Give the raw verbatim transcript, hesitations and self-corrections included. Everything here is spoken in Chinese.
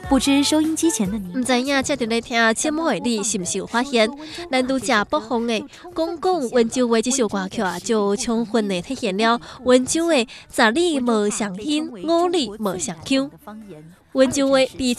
不知收音机前的你， 唔知影接着来听节目的你，是不是有发现，咱拄则播放的《讲讲温州话》这首歌曲啊，就充分的体现了温州的十里无相亲，五里无相抢。温州话比